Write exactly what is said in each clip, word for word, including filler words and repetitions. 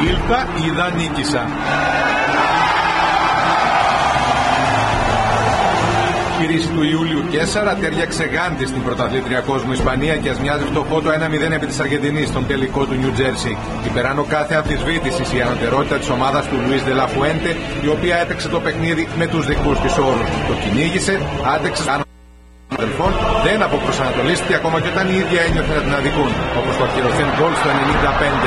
Ήλθα, είδα, νίκησα. Η ρίση του Ιούλιου Κέσσαρα τέριαξε γάντι στην πρωταθλήτρια κόσμου Ισπανία και ας μοιάζει φτωχό το ένα μηδέν επί της Αργεντινής στον τελικό του Νιου Τζέρσι. Υπεράνω κάθε αμφισβήτησης η ανωτερότητα της ομάδας του Λουίς Ντε Λα Φουέντε, η οποία έπαιξε το παιχνίδι με τους δικούς της όρους. Το κυνήγησε, άντεξε πάνω των αδελφών, δεν αποπροσανατολίστηκε ακόμα και όταν η ίδια ένιωθε να την αδικούν, όπως το ακυρωθέν γκολ στο ενενήντα πέντε.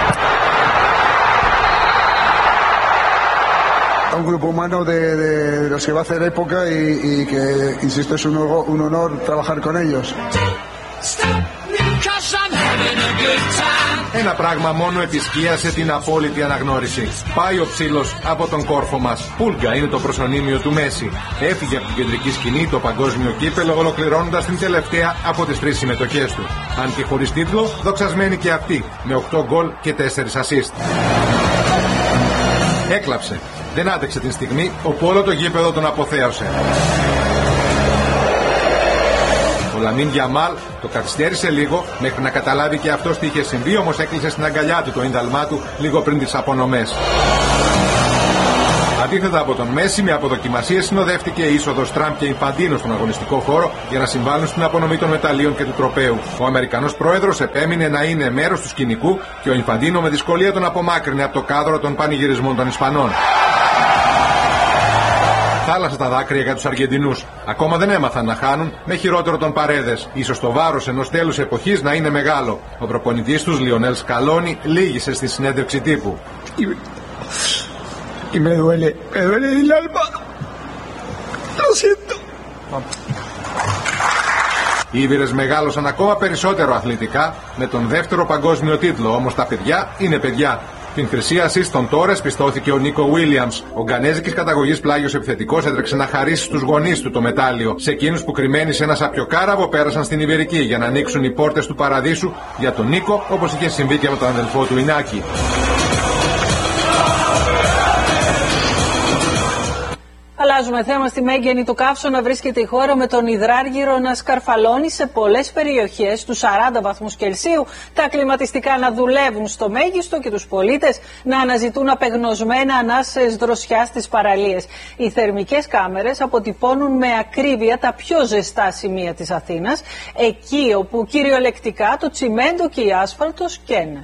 Un grupo humano de, de, de los que va a hacer época y, y que, insisto, es un, un honor trabajar con ellos. Ένα πράγμα μόνο επισκίασε την απόλυτη αναγνώριση. Πάει ο ψήλος από τον κόρφο μας. Πούλγκα είναι το προσωνύμιο του Μέση. Έφυγε από την κεντρική σκηνή το παγκόσμιο κύπελο, ολοκληρώνοντας την τελευταία από τις τρεις συμμετοχές του. Αν και χωρίς τίτλο, δοξασμένη και αυτή, με οκτώ γκολ και τέσσερα ασίστ. Έκλαψε. Δεν άντεξε την στιγμή, όπου όλο το γήπεδο τον αποθέωσε. Ο Λαμίν Γιαμάλ το καθυστέρησε λίγο μέχρι να καταλάβει και αυτός τι είχε συμβεί, όμως έκλεισε στην αγκαλιά του το ίνταλμά του λίγο πριν τις απονομές. Αντίθετα από τον Μέση, με αποδοκιμασίες συνοδεύτηκε η είσοδος Τραμπ και Ινφαντίνο στον αγωνιστικό χώρο για να συμβάλλουν στην απονομή των μεταλλίων και του τροπαίου. Ο Αμερικανός πρόεδρος επέμεινε να είναι μέρος του σκηνικού και ο Ινφαντίνο με δυσκολία τον απομάκρυνε από το κάδρο των πανηγυρισμών των Ισπανών. Θάλασσα τα δάκρυα για τους Αργεντινούς. Ακόμα δεν έμαθαν να χάνουν, με χειρότερο τον Παρέδες. Ίσως το βάρος ενός τέλους εποχής να είναι μεγάλο. Ο προπονητής τους, Λιονέλ Σκαλόνι, λύγησε στη συνέντευξη τύπου. Y me duele, me duele el alma. Lo siento. Οι Ήβηρες μεγάλωσαν ακόμα περισσότερο αθλητικά με τον δεύτερο παγκόσμιο τίτλο, όμως τα παιδιά είναι παιδιά. Την χρυσή ασίστ των Τόρες πιστώθηκε ο Νίκο Βίλιαμς. Ο γκανέζικης καταγωγής πλάγιος επιθετικός έτρεξε να χαρίσει στους γονείς του το μετάλλιο. Σε εκείνους που κρυμμένοι σε ένα σαπιοκάραβο πέρασαν στην Ιβηρική για να ανοίξουν οι πόρτες του παραδείσου για τον Νίκο, όπως είχε συμβεί και με τον αδελφό του Ινάκη. Αλλάζουμε θέμα. Στη Μέγενη του Καύσωνα βρίσκεται η χώρα με τον υδράργυρο να σκαρφαλώνει σε πολλές περιοχές τους σαράντα βαθμούς Κελσίου, τα κλιματιστικά να δουλεύουν στο μέγιστο και τους πολίτες να αναζητούν απεγνωσμένα ανάσες δροσιά στις παραλίες. Οι θερμικές κάμερες αποτυπώνουν με ακρίβεια τα πιο ζεστά σημεία της Αθήνας, εκεί όπου κυριολεκτικά το τσιμέντο και η άσφαλτος καίνε.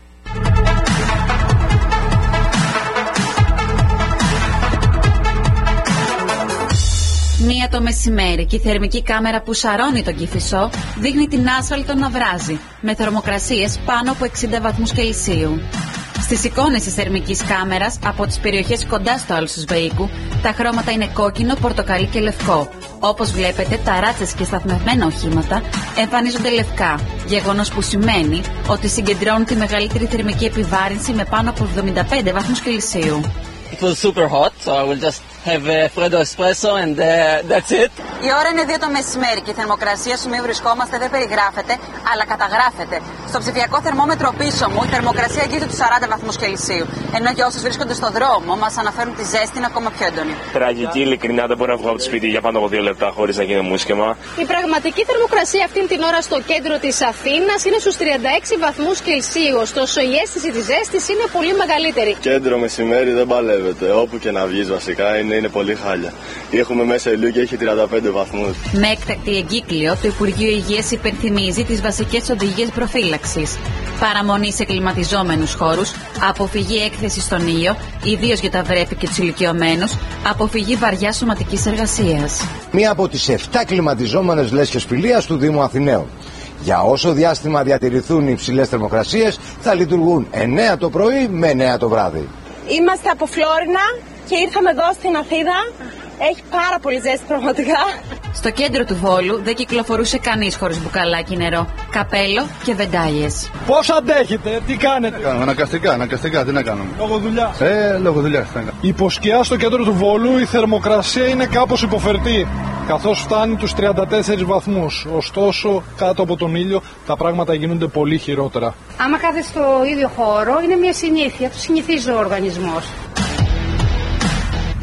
Μία το μεσημέρι και η θερμική κάμερα που σαρώνει τον Κηφισό δείχνει την άσφαλτο να βράζει, με θερμοκρασίες πάνω από εξήντα βαθμούς Κελσίου. Στις εικόνες της θερμικής κάμερας από τις περιοχές κοντά στο άλσος Βαΐκου, τα χρώματα είναι κόκκινο, πορτοκαλί και λευκό. Όπως βλέπετε, ταράτσες και σταθμευμένα οχήματα εμφανίζονται λευκά, γεγονός που σημαίνει ότι συγκεντρώνουν τη μεγαλύτερη θερμική επιβάρυνση με πάνω από εβδομήντα πέντε βαθμούς Κελσίου. It was super hot, so I will just have a Freddo espresso and uh, that's it. Η ώρα είναι δύο το μεσημέρι και η θερμοκρασία στο σημείο βρισκόμαστε δεν περιγράφεται, αλλά καταγράφεται. Στο ψηφιακό θερμόμετρο πίσω μου η θερμοκρασία αγγίζει τους σαράντα βαθμούς Κελσίου. Ενώ και όσους βρίσκονται στο δρόμο μας αναφέρουν τη ζέστη είναι ακόμα πιο έντονη. Τραγική, ειλικρινά, δεν μπορώ να βγω από το σπίτι για πάνω από δύο λεπτά χωρίς να γίνει μουσκεμα. Η πραγματική θερμοκρασία αυτήν την ώρα στο κέντρο της Αθήνας είναι στους τριάντα έξι βαθμούς Κελσίου. Ωστόσο η αίσθηση της ζέστης είναι πολύ μεγαλύτερη. Κέντρο μεσημέρι δεν παλεύεται. Όπου και να βγεις βασικά είναι, είναι πολύ χάλια. Έχουμε μέσα ηλίου και έχει τριάντα πέντε βαθμούς. Με έκτακτη εγκύκλιο, το Υπουργείο Υγείας υπενθυμίζει τις βασικές οδηγίες προφύλαξης. Παραμονή σε κλιματιζόμενους χώρους, αποφυγή έκθεση στον ήλιο, ιδίως για τα βρέφη και τους ηλικιωμένους, αποφυγή βαριάς σωματικής εργασίας. Μία από τις επτά κλιματιζόμενες λέσχες φιλίας του Δήμου Αθηναίων. Για όσο διάστημα διατηρηθούν οι υψηλές θερμοκρασίες, θα λειτουργούν εννέα το πρωί με εννέα το βράδυ. Είμαστε από Φλόρινα και ήρθαμε εδώ στην Αθήνα. Έχει πάρα πολύ ζέστη πραγματικά. Στο κέντρο του Βόλου δεν κυκλοφορούσε κανείς χωρίς μπουκαλάκι νερό, καπέλο και βεντάλιες. Πώς αντέχετε, τι κάνετε? Κάνουμε αναγκαστικά, αναγκαστικά, τι να κάνουμε. Λόγω δουλειά. Ε, λόγω δουλειά. Υπό σκιά στο κέντρο του Βόλου η θερμοκρασία είναι κάπως υποφερτή, καθώς φτάνει τους τριάντα τέσσερις βαθμούς. Ωστόσο, κάτω από τον ήλιο τα πράγματα γίνονται πολύ χειρότερα. Άμα κάθεσαι στο ίδιο χώρο, είναι μια συνήθεια, το συνηθίζει ο οργανισμός. Η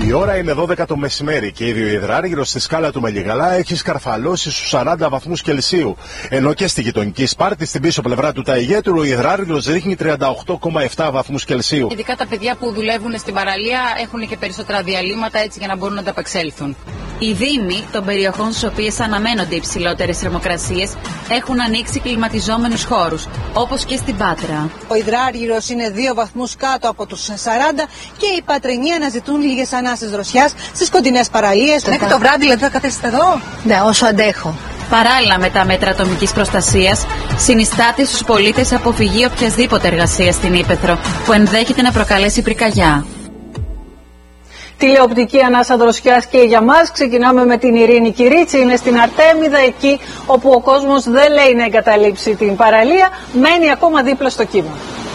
Η ώρα είναι δώδεκα το μεσημέρι και ήδη ο υδράργυρος στη σκάλα του Μελιγαλά έχει σκαρφαλώσει στους σαράντα βαθμούς Κελσίου. Ενώ και στη γειτονική Σπάρτη, στην πίσω πλευρά του Ταϊγέτουρου, ο υδράργυρος ρίχνει τριάντα οκτώ κόμμα επτά βαθμούς Κελσίου. Ειδικά τα παιδιά που δουλεύουν στην παραλία έχουν και περισσότερα διαλύματα έτσι για να μπορούν να ανταπεξέλθουν. Οι δήμοι των περιοχών στις οποίες αναμένονται υψηλότερες θερμοκρασίες έχουν ανοίξει κλιματιζόμενους χώρους, όπως και στην Πάτρα. Ο υδράργυρος είναι δύο βαθμούς κάτω από τους σαράντα και οι Πατρινοί αναζητούν λίγες ανάσες δροσιάς στις κοντινές παραλίες. Μέχρι το βράδυ δηλαδή θα καθίσετε εδώ? Ναι, όσο αντέχω. Παράλληλα με τα μέτρα ατομικής προστασίας, συνιστάται στους πολίτες αποφυγή οποιασδήποτε εργασία στην Ύπαιθρο που ενδέχεται να προκαλέσει πυρκαγιά. Τηλεοπτική ανάσα δροσιάς και για μας. Ξεκινάμε με την Ειρήνη Κυρίτσι. Είναι στην Αρτέμιδα, εκεί όπου ο κόσμος δεν λέει να εγκαταλείψει την παραλία, μένει ακόμα δίπλα στο κύμα.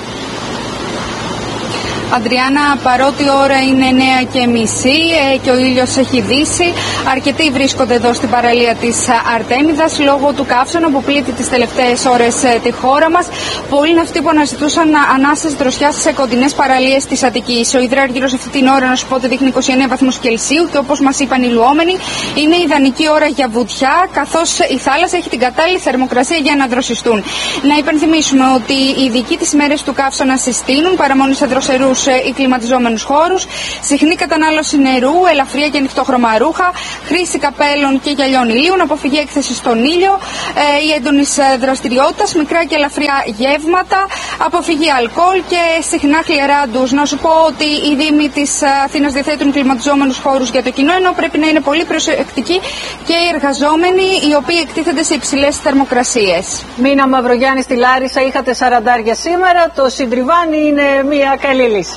Αντριάννα, παρότι η ώρα είναι εννιά και μισή ε, και ο ήλιος έχει δύσει, αρκετοί βρίσκονται εδώ στην παραλία της Αρτέμιδας λόγω του καύσωνα που πλήττει τις τελευταίες ώρες ε, τη χώρα μας. Πολλοί είναι αυτοί που αναζητούσαν ανάσες δροσιάς σε κοντινές παραλίες της Αττικής. Ο υδράργυρος αυτή την ώρα, να σου πω ότι δείχνει είκοσι εννέα βαθμούς Κελσίου και όπως μας είπαν οι λουόμενοι, είναι ιδανική ώρα για βουτιά, καθώς η θάλασσα έχει την κατάλληλη θερμοκρασία για να δροσιστούν. Να υπενθυμίσουμε ότι οι ειδικοί τις μέρες του καύσωνα συστήνουν παραμονή σε δροσερούς ή κλιματιζόμενους χώρους, συχνή κατανάλωση νερού, ελαφριά και ανοιχτόχρωμα ρούχα, χρήση καπέλων και γυαλιών ηλίων, αποφυγή έκθεση στον ήλιο, ε, η έντονη δραστηριότητα, μικρά και ελαφριά γεύματα, αποφυγή αλκοόλ και συχνά χλιαρά ντους. Να σου πω ότι οι δήμοι της Αθήνας διαθέτουν κλιματιζόμενους χώρους για το κοινό, ενώ πρέπει να είναι πολύ προσεκτικοί και οι εργαζόμενοι οι οποίοι εκτίθενται σε υψηλές θερμοκρασίες. Μίνα Μαυρογιάννη στη Λάρισα, είχατε σαραντάρια σήμερα. Το συντριβάνι είναι μια καλή λύση.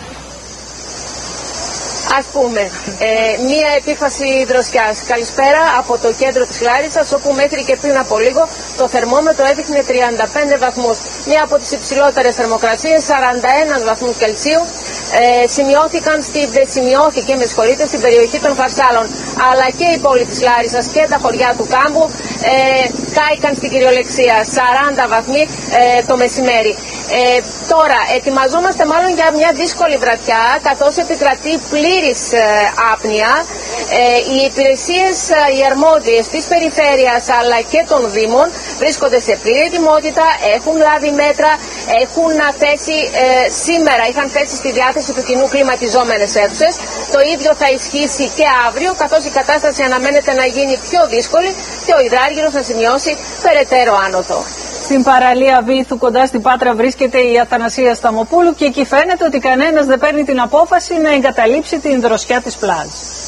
Ας πούμε, ε, μία επίφαση δροσιάς. Καλησπέρα από το κέντρο της Λάρισσας, όπου μέχρι και πριν από λίγο το θερμόμετρο έδειχνε τριάντα πέντε βαθμούς. Μία από τις υψηλότερες θερμοκρασίες, σαράντα ένα βαθμούς Κελσίου, ε, σημειώθηκαν στη, σημειώθηκε με συγχωρείτε, στην περιοχή των Φαρσάλων. Αλλά και η πόλη της Λάρισσας και τα χωριά του κάμπου ε, κάηκαν στην κυριολεξία. σαράντα βαθμοί ε, το μεσημέρι. Ε, τώρα, ετοιμαζόμαστε μάλλον για μια δύσκολη βραδιά, καθώς επικρατεί πλήρης ε, άπνοια. Ε, οι υπηρεσίες, ε, οι αρμόδιες της περιφέρειας αλλά και των δήμων βρίσκονται σε πλήρη ετοιμότητα, έχουν λάβει μέτρα, έχουν θέσει ε, σήμερα, είχαν θέσει στη διάθεση του κοινού κλιματιζόμενες αίθουσες. Το ίδιο θα ισχύσει και αύριο, καθώς η κατάσταση αναμένεται να γίνει πιο δύσκολη και ο υδράργυρος να σημειώσει περαιτέρω άνοδο. Στην παραλία Βήθου, κοντά στην Πάτρα, βρίσκεται η Αθανασία Σταμοπούλου και εκεί φαίνεται ότι κανένας δεν παίρνει την απόφαση να εγκαταλείψει την δροσιά της πλάζ.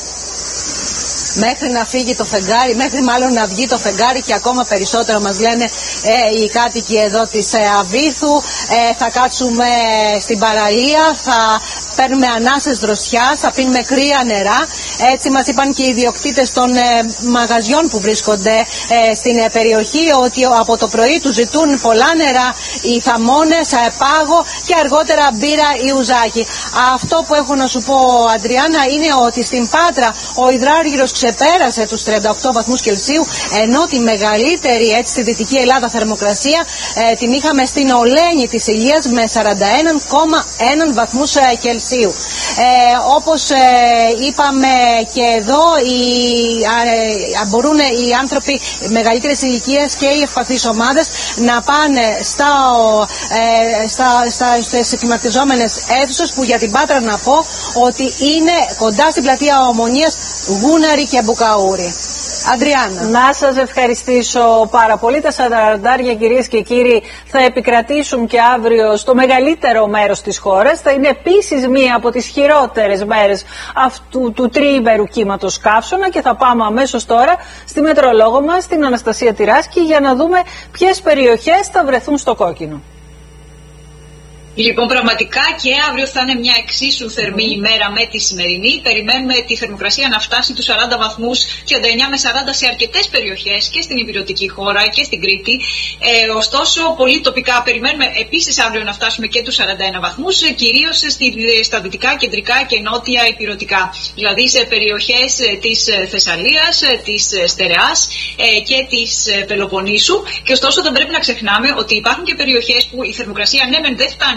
Μέχρι να φύγει το φεγγάρι, μέχρι μάλλον να βγει το φεγγάρι και ακόμα περισσότερο μας λένε ε, οι κάτοικοι εδώ της ε, Αβήθου, ε, θα κάτσουμε στην παραλία, θα παίρνουμε ανάσες δροσιάς, θα πίνουμε κρύα νερά. Έτσι μας είπαν και οι ιδιοκτήτες των ε, μαγαζιών που βρίσκονται ε, στην ε, περιοχή, ότι από το πρωί τους ζητούν πολλά νερά, οι θαμώνες, ε, πάγο και αργότερα μπύρα ή ουζάκι. Αυτό που έχω να σου πω, Αντριάννα, είναι ότι στην Πάτρα ο υδράργυρος ξεπέρασε τους τριάντα οκτώ βαθμούς Κελσίου, ενώ τη μεγαλύτερη έτσι στη Δυτική Ελλάδα θερμοκρασία ε, την είχαμε στην Ολένη της Ηλίας με σαράντα ένα κόμμα ένα βαθμούς ε, Κελσίου. Ε, όπως ε, είπαμε και εδώ, οι, ε, μπορούν οι άνθρωποι μεγαλύτερης ηλικίας και οι ευπαθείς ομάδες να πάνε στα, ε, στα, στα, στις κλιματιζόμενες αίθουσες, που για την Πάτρα να πω ότι είναι κοντά στην πλατεία Ομονίας, Γούναρη και Μπουκαούρη. Αντριάννα. Να σας ευχαριστήσω πάρα πολύ. Τα σαραντάρια, κυρίες και κύριοι, θα επικρατήσουν και αύριο στο μεγαλύτερο μέρος της χώρας. Θα είναι επίσης μία από τις χειρότερες μέρες αυτού του τριήμερου κύματος καύσωνα και θα πάμε αμέσως τώρα στη μετρολόγο μας, την Αναστασία Τυράσκη, για να δούμε ποιες περιοχές θα βρεθούν στο κόκκινο. Λοιπόν, πραγματικά και αύριο θα είναι μια εξίσου θερμή ημέρα με τη σημερινή. Περιμένουμε τη θερμοκρασία να φτάσει τους σαράντα βαθμούς, τριάντα εννιά με σαράντα σε αρκετές περιοχές και στην υπηρετική χώρα και στην Κρήτη. Ε, ωστόσο, πολύ τοπικά περιμένουμε επίσης αύριο να φτάσουμε και τους σαράντα ένα βαθμούς, κυρίως στη, στα δυτικά, κεντρικά και νότια υπηρετικά. Δηλαδή σε περιοχές της Θεσσαλίας, της Στερεάς ε, και της Πελοποννήσου. Και ωστόσο δεν πρέπει να ξεχνάμε ότι υπάρχουν και περιοχές που η θερμοκρασία ναι μεν δεν φτάνει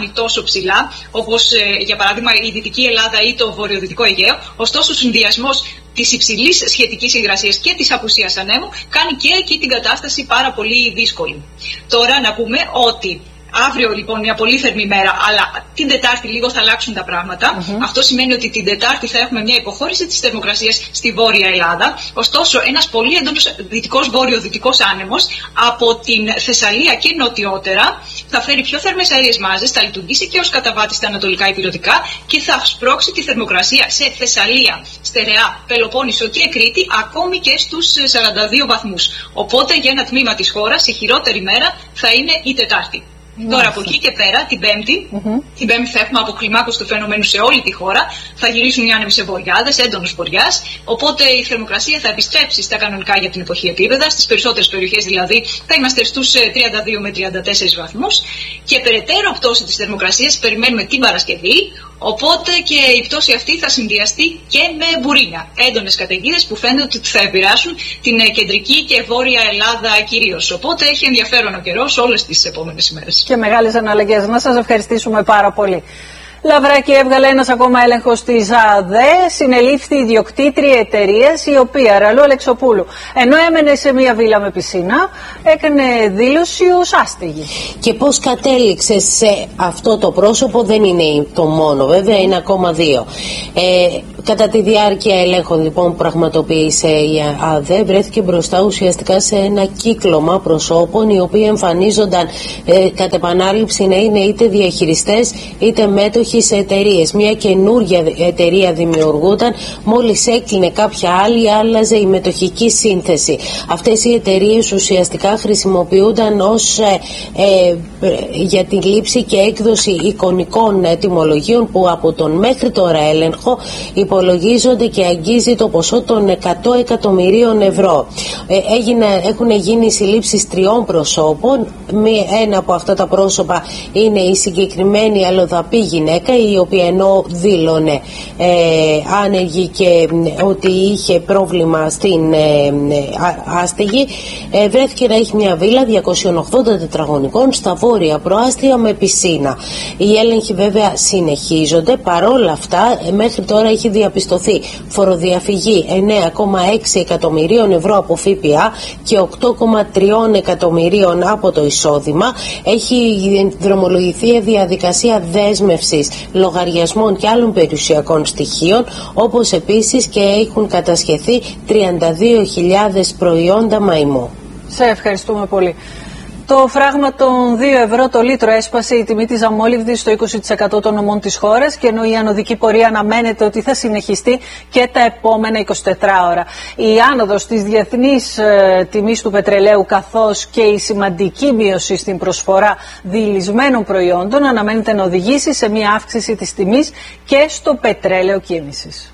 φτάνει τόσο ψηλά, όπως ε, για παράδειγμα η Δυτική Ελλάδα ή το Βορειοδυτικό Αιγαίο. Ωστόσο, ο συνδυασμός της υψηλής σχετικής υγρασίας και της απουσίας ανέμου κάνει και εκεί την κατάσταση πάρα πολύ δύσκολη. Τώρα να πούμε ότι αύριο λοιπόν μια πολύ θερμή μέρα, αλλά την Τετάρτη λίγο θα αλλάξουν τα πράγματα. Mm-hmm. Αυτό σημαίνει ότι την Τετάρτη θα έχουμε μια υποχώρηση της θερμοκρασίας στη Βόρεια Ελλάδα. Ωστόσο, ένας πολύ έντονος δυτικός βόρειο-δυτικός άνεμος από την Θεσσαλία και νοτιότερα θα φέρει πιο θερμές αέριες μάζες, θα λειτουργήσει και ως καταβάτη στα ανατολικά ηπειρωτικά και θα σπρώξει τη θερμοκρασία σε Θεσσαλία, Στερεά, Πελοπόννησο και Κρήτη ακόμη και στους σαράντα δύο βαθμούς. Οπότε για ένα τμήμα της χώρας η χειρότερη μέρα θα είναι η Τετάρτη. Mm-hmm. Τώρα από εκεί και πέρα, την Πέμπτη, mm-hmm. την Πέμπτη θα έχουμε αποκλιμάκωση του φαινομένου σε όλη τη χώρα. Θα γυρίσουν οι άνεμοι σε βοριάδες, έντονος βοριάς. Οπότε η θερμοκρασία θα επιστρέψει στα κανονικά για την εποχή επίπεδα. Στις περισσότερες περιοχές δηλαδή θα είμαστε στους τριάντα δύο με τριάντα τέσσερις βαθμούς. Και περαιτέρω πτώση της θερμοκρασίας περιμένουμε την Παρασκευή. Οπότε και η πτώση αυτή θα συνδυαστεί και με μπουρίνια. Έντονες καταιγίδες που φαίνεται ότι θα επηρεάσουν την κεντρική και βόρεια Ελλάδα κυρίως. Οπότε έχει ενδιαφέρον ο καιρός όλες τις επόμενες ημέρες. Και μεγάλες αναλλαγές. Να σας ευχαριστήσουμε πάρα πολύ. Λαβράκη, έβγαλε ένας ακόμα έλεγχος της ΑΔΕ, συνελήφθη ιδιοκτήτρια εταιρείας, η οποία, Ραλού Αλεξοπούλου, ενώ έμενε σε μια βίλα με πισίνα, έκανε δήλωση ως άστεγη. Και πώς κατέληξε σε αυτό το πρόσωπο δεν είναι το μόνο, βέβαια, είναι ακόμα δύο. Ε, κατά τη διάρκεια ελέγχων λοιπόν που πραγματοποίησε η ΑΔΕ, βρέθηκε μπροστά ουσιαστικά σε ένα κύκλωμα προσώπων, οι οποίοι εμφανίζονταν ε, κατ' επανάληψη να είναι είτε διαχειριστές είτε μέτοχοι σε εταιρείες. Μια καινούργια εταιρεία δημιουργούταν, μόλις έκλεινε κάποια άλλη, άλλαζε η μετοχική σύνθεση. Αυτές οι εταιρείες ουσιαστικά χρησιμοποιούνταν ως ε, ε, για την λήψη και έκδοση εικονικών τιμολογίων που από τον μέχρι τώρα έλεγχο υπολογίζονται και αγγίζει το ποσό των εκατό εκατομμυρίων ευρώ. Ε, έγινε, έχουν γίνει συλλήψεις τριών προσώπων. Ένα από αυτά τα πρόσωπα είναι η συγκεκριμένη αλλοδαπή γυναίκα, η οποία ενώ δήλωνε ε, άνεργη και ε, ότι είχε πρόβλημα στην ε, άστεγη, ε, βρέθηκε να έχει μια βίλα διακόσια ογδόντα τετραγωνικών στα βόρεια προάστια με πισίνα. Οι έλεγχοι βέβαια συνεχίζονται. Παρόλα αυτά, ε, μέχρι τώρα έχει διαπιστωθεί φοροδιαφυγή εννέα κόμμα έξι εκατομμυρίων ευρώ από ΦΠΑ και οκτώ κόμμα τρία εκατομμυρίων από το εισόδημα. Έχει δρομολογηθεί διαδικασία δέσμευσης λογαριασμών και άλλων περιουσιακών στοιχείων, όπως επίσης και έχουν κατασχεθεί τριάντα δύο χιλιάδες προϊόντα μαϊμού. Σε ευχαριστούμε πολύ. Το φράγμα των δύο ευρώ το λίτρο έσπασε η τιμή της αμόλυβδης στο είκοσι τοις εκατό των νομών της χώρας, και ενώ η ανωδική πορεία αναμένεται ότι θα συνεχιστεί και τα επόμενα εικοσιτέσσερις ώρα. Η άνοδος της διεθνής ε, τιμής του πετρελαίου, καθώς και η σημαντική μείωση στην προσφορά διηλυσμένων προϊόντων, αναμένεται να οδηγήσει σε μια αύξηση της τιμής και στο πετρέλαιο κίνησης.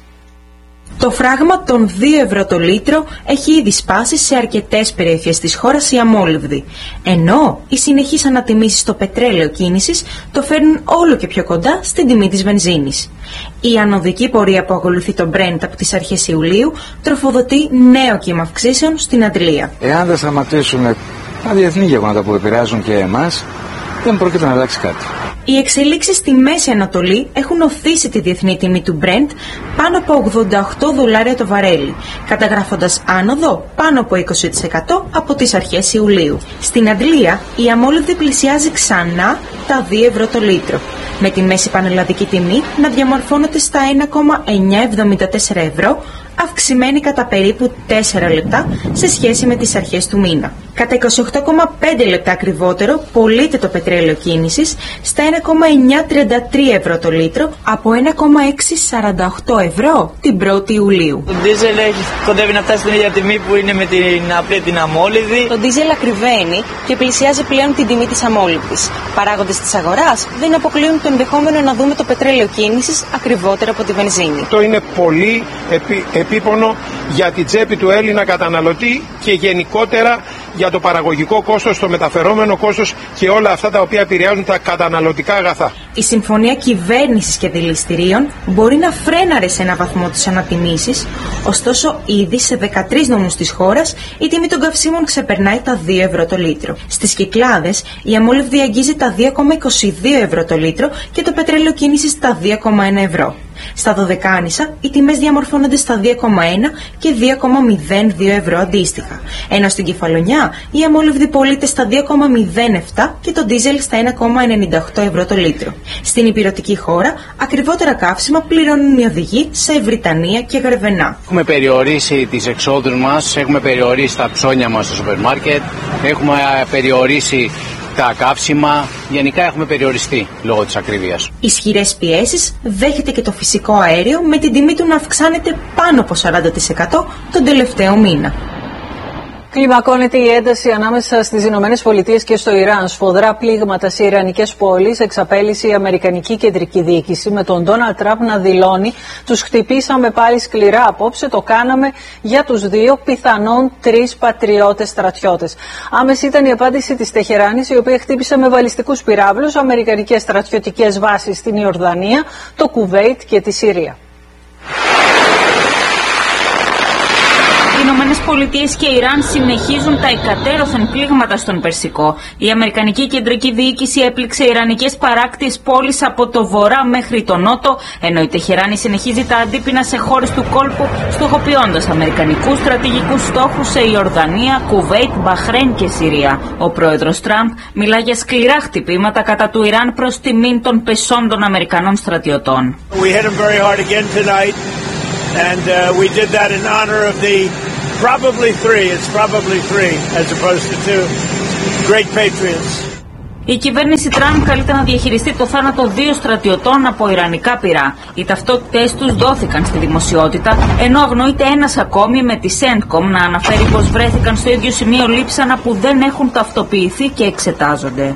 Το φράγμα των δύο ευρώ το λίτρο έχει ήδη σπάσει σε αρκετές περιοχές της χώρας η αμόλυβδη, ενώ οι συνεχείς ανατιμήσεις στο πετρέλαιο κίνησης το φέρνουν όλο και πιο κοντά στην τιμή της βενζίνης. Η ανωδική πορεία που ακολουθεί το Brent από τις αρχές Ιουλίου τροφοδοτεί νέο κύμα αυξήσεων στην Αντλία. Εάν δεν σταματήσουν τα διεθνή γεγονότα που επηρεάζουν και εμάς, δεν πρόκειται να αλλάξει κάτι. Οι εξελίξεις στη Μέση Ανατολή έχουν οθήσει τη διεθνή τιμή του Brent πάνω από ογδόντα οκτώ δολάρια το βαρέλι, καταγράφοντας άνοδο πάνω από είκοσι τοις εκατό από τις αρχές Ιουλίου. Στην Αντλία η αμόλυβδη πλησιάζει ξανά τα δύο ευρώ το λίτρο, με τη μέση πανελλαδική τιμή να διαμορφώνεται στα ένα κόμμα εννιακόσια εβδομήντα τέσσερα ευρώ, αυξημένη κατά περίπου τέσσερα λεπτά σε σχέση με τις αρχές του μήνα. Κατά είκοσι οκτώ κόμμα πέντε λεπτά ακριβότερο πωλείται το πετρέλαιο κίνησης στα ένα κόμμα εννιακόσια τριάντα τρία ευρώ το λίτρο από ένα κόμμα εξακόσια σαράντα οκτώ ευρώ την πρώτη Ιουλίου. Το ντίζελ έχει κοντεύει να φτάσει στην ίδια τιμή που είναι με την απλή την αμόλυβδη. Το ντίζελ ακριβένει και πλησιάζει πλέον την τιμή της αμόλυβδης. Παράγοντες της αγοράς δεν αποκλείουν το ενδεχόμενο να δούμε το πετρέλαιο κίνησης ακριβότερο από τη βενζίνη. Το είναι πολύ επί, επίπονο για την τσέπη του Έλληνα καταναλωτή και γενικότερα για το παραγωγικό κόστος, το μεταφερόμενο κόστος και όλα αυτά τα οποία επηρεάζουν τα καταναλωτικά αγαθά. Η συμφωνία κυβέρνησης και δηληστηρίων μπορεί να φρέναρε σε ένα βαθμό τις ανατιμήσεις, ωστόσο ήδη σε δεκατρείς νόμους της χώρας η τιμή των καυσίμων ξεπερνάει τα δύο ευρώ το λίτρο. Στις Κυκλάδες η αμόλυβδη αγγίζει τα δύο κόμμα είκοσι δύο ευρώ το λίτρο και το πετρέλαιο κίνησης τα δύο κόμμα ένα ευρώ. Στα Δωδεκάνησα οι τιμές διαμορφώνονται στα δύο κόμμα ένα και δύο κόμμα μηδέν δύο ευρώ αντίστοιχα, ενώ στην Κεφαλονιά η αμόλυβδη πωλείται στα δύο κόμμα μηδέν επτά και το ντίζελ στα ένα κόμμα ενενήντα οκτώ ευρώ το λίτρο. Στην υπηρετική χώρα ακριβότερα καύσιμα πληρώνουν οι οδηγοί σε Βρυτανία και Γρεβενά. Έχουμε περιορίσει τις εξόδους μας, έχουμε περιορίσει τα ψώνια μας στο σούπερ μάρκετ, έχουμε περιορίσει τα καύσιμα, γενικά έχουμε περιοριστεί λόγω της ακρίβειας. Ισχυρές πιέσεις δέχεται και το φυσικό αέριο, με την τιμή του να αυξάνεται πάνω από σαράντα τοις εκατό τον τελευταίο μήνα. Κλιμακώνεται η ένταση ανάμεσα στις Ηνωμένες Πολιτείες και στο Ιράν. Σφοδρά πλήγματα σε ιρανικές πόλεις εξαπέλυσε η Αμερικανική Κεντρική Διοίκηση, με τον Ντόναλντ Τραμπ να δηλώνει: τους χτυπήσαμε πάλι σκληρά απόψε, το κάναμε για τους δύο, πιθανόν τρεις πατριώτες στρατιώτες. Άμεση ήταν η απάντηση της Τεχεράνης, η οποία χτύπησε με βαλιστικούς πυράβλους αμερικανικές στρατιωτικές βάσεις στην Ιορδανία, το Κουβέιτ και τη Συρία. Οι Ηνωμένες Πολιτείες και Ιράν συνεχίζουν τα εκατέρωθεν πλήγματα στον Περσικό. Η Αμερικανική Κεντρική Διοίκηση έπληξε ιρανικές παράκτιες πόλεις από το βορρά μέχρι το νότο, ενώ η Τεχεράνη συνεχίζει τα αντίπεινα σε χώρες του κόλπου, στοχοποιώντας αμερικανικούς στρατηγικούς στόχους σε Ιορδανία, Κουβέιτ, Μπαχρέιν και Συρία. Ο πρόεδρος Τραμπ μιλά για σκληρά χτυπήματα κατά του Ιράν προς τιμήν των πεσόντων Αμερικανών στρατιωτών. And uh, we did that in honor of the probably three, it's probably three as opposed to two great patriots. Η κυβέρνηση Τραμπ καλείται να διαχειριστεί το θάνατο δύο στρατιωτών από ιρανικά πυρά. Οι ταυτότητες τους δόθηκαν στη δημοσιότητα, ενώ αγνοείται ένας ακόμη, με τη Σέντκομ να αναφέρει πως βρέθηκαν στο ίδιο σημείο λείψανα που δεν έχουν ταυτοποιηθεί και εξετάζονται.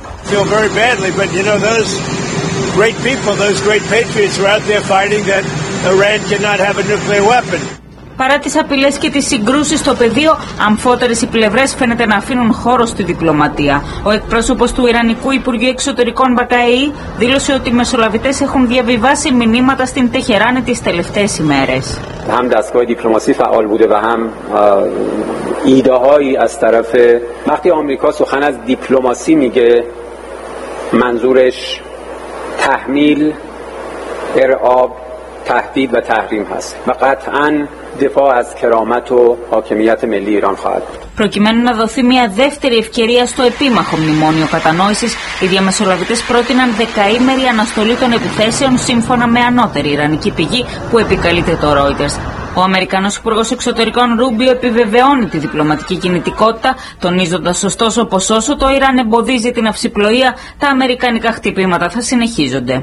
Great people, those great patriots were out there fighting that Iran cannot have a nuclear weapon. Παρά τις απειλές και τις συγκρούσεις στο πεδίο, αμφότερες οι πλευρές φαίνεται να αφήνουν χώρο στη διπλωματία. Ο εκπρόσωπος του Ιρανικού Υπουργείου Εξωτερικών Μπακαή δήλωσε ότι οι μεσολαβητές έχουν διαβιβάσει μηνύματα στην Τεχεράνη τις τελευταίες ημέρες. هم دستگاه دیپلماسی فعال بوده و هم ایده هایی از طرف وقتی آمریکا سخن از دیپلماسی میگه منظورش تحمیل ارعاب تهدید و تحریم هست و قطعاً دفاع از کرامت و حاکمیت ملی ایران خواهد بود. Προκειμένου να δοθεί μια δεύτερη ευκαιρία στο επίμαχο μνημόνιο κατανόησης, οι διαμεσολαβητές πρότειναν δεκαήμερη αναστολή των επιθέσεων, σύμφωνα με ανώτερη ιρανική πηγή που επικαλείται το Reuters. Ο Αμερικανός Υπουργός Εξωτερικών Ρούμπιο επιβεβαιώνει τη διπλωματική κινητικότητα, τονίζοντας ωστόσο πως όσο το Ιράν εμποδίζει την αυσιπλοεία, τα αμερικανικά χτυπήματα θα συνεχίζονται.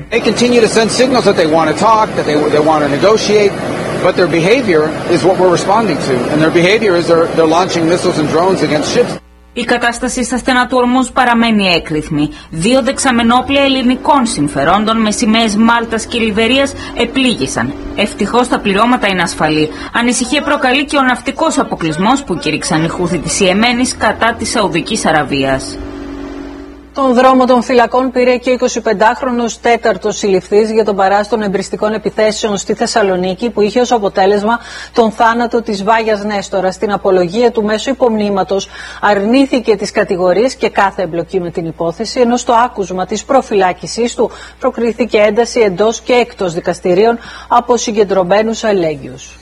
But their behavior is what we're responding to, and their behavior is they're, they're launching missiles and drones against ships. Η κατάσταση στα στενά του Ορμούζ παραμένει έκρηθμη. Δύο δεξαμενόπλια ελληνικών συμφερόντων με σημαίες Μάλτας και Λιβερίας επλήγησαν. Ευτυχώς τα πληρώματα είναι ασφαλή. Ανησυχία προκαλεί και ο ναυτικός αποκλεισμός που κήρυξαν οι Χούθι της Ιεμένης κατά της Σαουδικής Αραβίας. Τον δρόμο των φυλακών πήρε και ο εικοσιπεντάχρονος τέταρτος συλληφθής για τον παράστον εμπριστικών επιθέσεων στη Θεσσαλονίκη, που είχε ως αποτέλεσμα τον θάνατο της Βάγιας Νέστορα. Στην απολογία του μέσω υπομνήματος αρνήθηκε τις κατηγορίες και κάθε εμπλοκή με την υπόθεση, ενώ στο άκουσμα της προφυλάκησής του προκρίθηκε ένταση εντός και εκτός δικαστηρίων από συγκεντρωμένους ελέγγυους.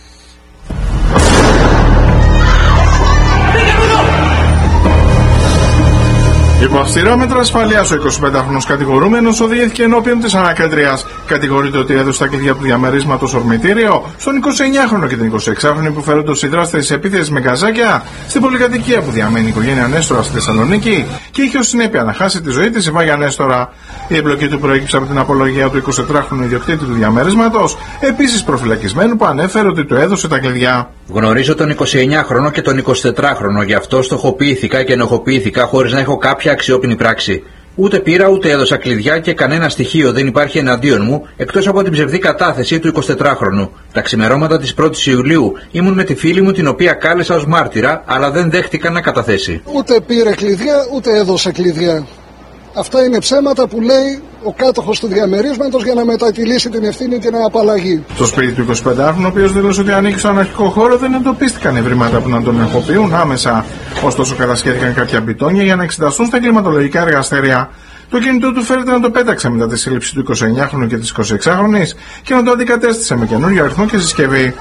Υπό αυστηρά μέτρα ασφαλείας, ο εικοσιπεντάχρονος κατηγορούμενος οδηγήθηκε ενώπιον της ανακρίτριας. Κατηγορείται ότι έδωσε τα κλειδιά του διαμερίσματος ορμητήριο στον εικοσιεννιάχρονο και την εικοσιεξάχρονη που φέρονται ως οι δράστες της επίθεσης με γκαζάκια στην πολυκατοικία που διαμένει η οικογένεια Νέστορα στη Θεσσαλονίκη και είχε ως συνέπεια να χάσει τη ζωή της η Βάγια Νέστορα. Η εμπλοκή του προέκυψε από την απολογία του εικοσιτετράχρονου ιδιοκτήτη του διαμερίσματος, επίσης προφυλακισμένου, που ανέφερε ότι του έδωσε τα κλειδιά. Γνωρίζω τον εικοσιεννιάχρονο και τον εικοσιτετράχρονο, γι' αυτό στοχοποιήθηκα και ενοχοποιήθηκα χωρίς να έχω κάποια αξιόπινη πράξη. Ούτε πήρα ούτε έδωσα κλειδιά και κανένα στοιχείο δεν υπάρχει εναντίον μου, εκτός από την ψευδή κατάθεση του εικοσιτετράχρονου. Τα ξημερώματα της πρώτης Ιουλίου ήμουν με τη φίλη μου, την οποία κάλεσα ως μάρτυρα, αλλά δεν δέχτηκα να καταθέσει. Ούτε πήρε κλειδιά, ούτε έδωσε κλειδιά. Αυτά είναι ψέματα που λέει ο κάτοχος του διαμερίσματος για να μετακυλήσει την ευθύνη και την απαλλαγή. Στο σπίτι του εικοσιπεντάχρονου, ο οποίος δήλωσε ότι ανήκει στον αρχικό χώρο, δεν εντοπίστηκαν ευρήματα που να τον ενοχοποιούν άμεσα. Ωστόσο, κατασχέθηκαν κάποια μπιτόνια για να εξεταστούν στα κλιματολογικά εργαστήρια. Το κινητό του φέρεται να το πέταξε μετά τη σύλληψη του εικοσιεννιάχρονου και της εικοσιεξάχρονης και να το αντικατέστησε με καινούριο αριθμό και συσκευή.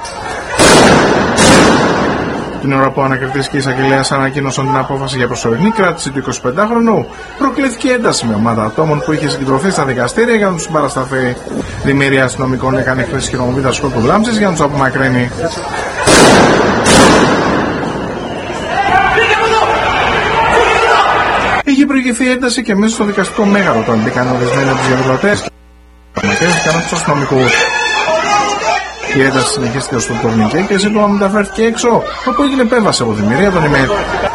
Την ώρα που ο ανακριτής και η εισαγγελέας ανακοίνωσαν την απόφαση για προσωρινή κράτηση του εικοσιπεντάχρονου, προκλήθηκε ένταση με ομάδα ατόμων που είχε συγκεντρωθεί στα δικαστήρια για να τους συμπαρασταθεί. Δημιουργία αστυνομικών έκανε χρήση χειρομοβίδας σκόπου λάμψης για να τους απομακρύνει. Είχε προηγηθεί ένταση και μέσα στο δικαστικό μέγαρο, όταν μπήκαν ορισμένοι από τους διαδηλωτές και απομακρύνθηκαν από τους αστυνομικούς. Η ένταση συνεχίστηκε στο τουρνικέ και σύντομα μεταφέρθηκε έξω, όπου έγινε επέμβαση από δημιουργία των ΙΜΕΤ.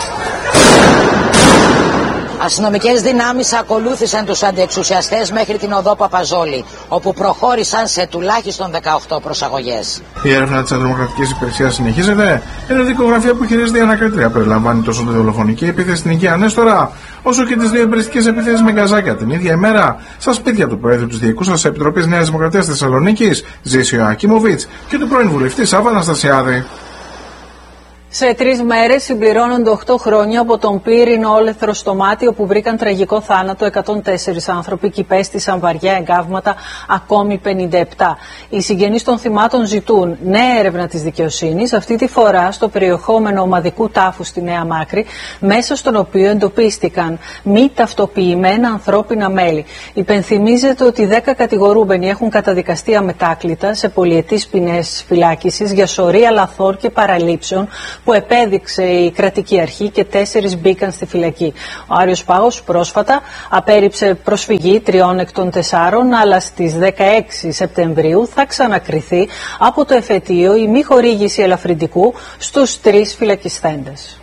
Αστυνομικές δυνάμεις ακολούθησαν τους αντιεξουσιαστές μέχρι την οδό Παπαζόλη, όπου προχώρησαν σε τουλάχιστον δεκαοκτώ προσαγωγές. Η έρευνα της Αντιδημοκρατικής Υπηρεσίας συνεχίζεται, ενώ η δικογραφία που χειρίζεται η ανακρίτρια περιλαμβάνει τόσο τη δολοφονική επίθεση στην οικία Νέστορα, όσο και τις δύο εμπριστικές επιθέσεις με γκαζάκια την ίδια ημέρα στα σπίτια του Προέδρου της Διοικούσας Επιτροπής Νέας Δημοκρατίας Θεσσαλονίκης, Ζήσιο Ακίμοβιτς, και του πρώην βουλευτή Σάββα Αναστασιάδη. Σε τρεις μέρες συμπληρώνονται οκτώ χρόνια από τον πύρινο όλεθρο στο μάτι, όπου βρήκαν τραγικό θάνατο εκατόν τέσσερις άνθρωποι και υπέστησαν βαριά εγκάβματα ακόμη πενήντα επτά. Οι συγγενείς των θυμάτων ζητούν νέα έρευνα της δικαιοσύνης, αυτή τη φορά στο περιεχόμενο ομαδικού τάφου στη Νέα Μάκρη, μέσα στον οποίο εντοπίστηκαν μη ταυτοποιημένα ανθρώπινα μέλη. Υπενθυμίζεται ότι δέκα κατηγορούμενοι έχουν καταδικαστεί αμετάκλητα σε πολυετής ποινές φυλάκισης για σωρία λαθών και παραλήψεων που επέδειξε η κρατική αρχή και τέσσερις μπήκαν στη φυλακή. Ο Άριος Πάγος πρόσφατα απέρριψε προσφυγή τριών εκ των τεσσάρων, αλλά στις δεκαέξι Σεπτεμβρίου θα ξανακριθεί από το εφετείο η μη χορήγηση ελαφρυντικού στους τρεις φυλακισθέντες.